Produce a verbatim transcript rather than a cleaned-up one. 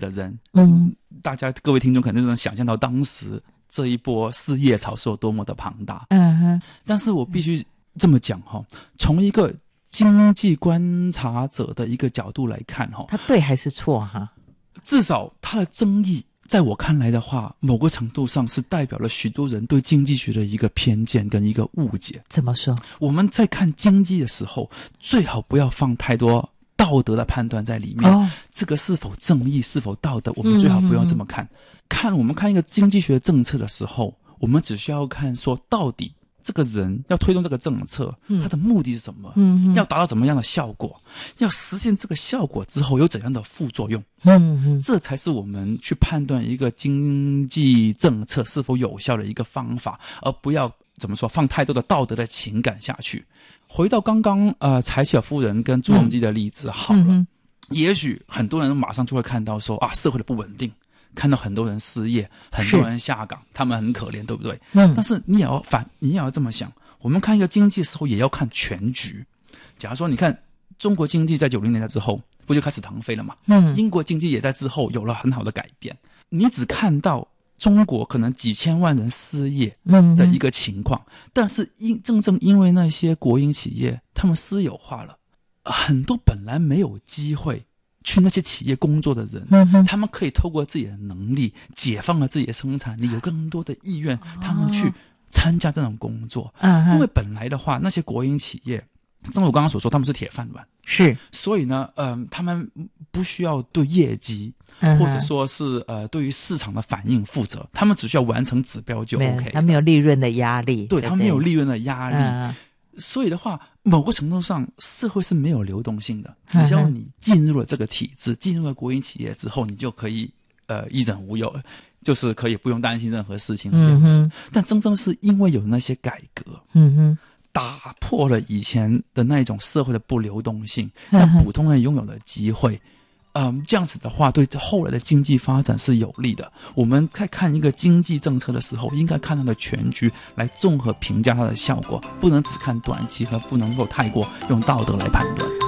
的人， 嗯， 大家各位听众可能就能想象到当时这一波失业潮是有多么的庞大。 嗯哼， 但是我必须这么讲哈，从一个经济观察者的一个角度来看哈， 他对还是错哈？ 至少他的争议在我看来的话，某个程度上是代表了许多人对经济学的一个偏见跟一个误解。 怎么说？我们在看经济的时候，最好不要放太多道德的判断在里面。哦，这个是否正义，是否道德，我们最好不要这么看。嗯嗯嗯，看我们看一个经济学政策的时候，我们只需要看说到底这个人要推动这个政策，嗯，他的目的是什么？嗯，要达到怎么样的效果？要实现这个效果之后有怎样的副作用？嗯嗯，这才是我们去判断一个经济政策是否有效的一个方法，而不要怎么说放太多的道德的情感下去。回到刚刚呃柴契尔夫人跟朱镕基的例子好了，嗯嗯，也许很多人马上就会看到说啊，社会的不稳定。看到很多人失业，很多人下岗，他们很可怜，对不对？嗯。但是你也要反，你也要这么想。我们看一个经济的时候，也要看全局。假如说你看中国经济在九零年代之后，不就开始腾飞了嘛？嗯。英国经济也在之后有了很好的改变。你只看到中国可能几千万人失业的一个情况，嗯，但是因正正因为那些国营企业他们私有化了，很多本来没有机会去那些企业工作的人，嗯，他们可以透过自己的能力解放了自己的生产力，有更多的意愿，他们去参加这种工作。嗯，因为本来的话，那些国营企业，正如我刚刚所说，他们是铁饭碗， 是， 所以呢，嗯、呃，他们不需要对业绩，嗯，或者说是呃对于市场的反应负责，他们只需要完成指标就 OK， 他没有利润的压力， 对，他没有利润的压力。嗯，所以的话，某个程度上，社会是没有流动性的。只要你进入了这个体制，进入了国营企业之后，你就可以呃一忍无忧，就是可以不用担心任何事情这样子。嗯，但真正是因为有那些改革，嗯哼，打破了以前的那一种社会的不流动性，让普通人拥有了机会。嗯，这样子的话，对后来的经济发展是有利的。我们在看一个经济政策的时候，应该看它的全局，来综合评价它的效果，不能只看短期，和不能够太过用道德来判断。